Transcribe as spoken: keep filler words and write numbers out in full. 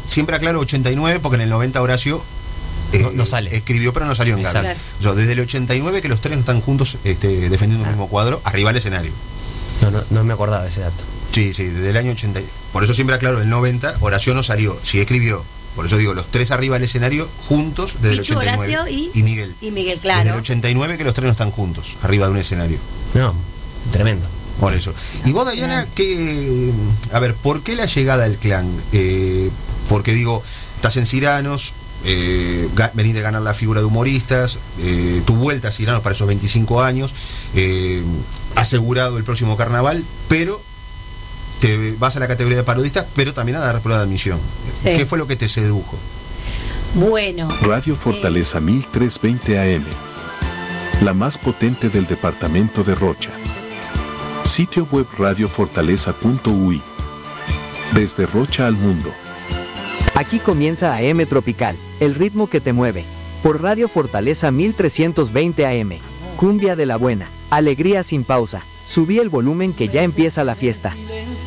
siempre aclaro ochenta y nueve porque en el noventa Horacio eh, no, no sale. escribió pero no salió en Garra. Yo, desde el ochenta y nueve que los tres no están juntos este, defendiendo ah. el mismo cuadro, arriba del escenario. No, no, no me acordaba de ese dato. Sí, sí, desde el año ochenta. Por eso siempre aclaro, el noventa Horacio no salió, sí escribió. Por eso digo, los tres arriba del escenario juntos desde Pichu, el ochenta y nueve. Horacio y, y Miguel. Y Miguel, claro. Desde el ochenta y nueve que los tres no están juntos, arriba de un escenario. No, tremendo. Por eso. Y vos, Dayana, que, a ver, ¿por qué la llegada al clan? Eh, porque digo, estás en Ciranos, eh, venís de ganar la figura de humoristas, eh, tu vuelta a Ciranos para esos veinticinco años, eh, asegurado el próximo carnaval, pero te vas a la categoría de parodista, pero también a dar prueba de admisión. Sí. ¿Qué fue lo que te sedujo? Bueno. Radio Fortaleza eh... mil trescientos veinte A M, la más potente del departamento de Rocha. Sitio web radio fortaleza punto u i. Desde Rocha al mundo. Aquí comienza A M Tropical, el ritmo que te mueve. Por Radio Fortaleza mil trescientos veinte A M. Cumbia de la buena, alegría sin pausa. Subí el volumen que ya empieza la fiesta.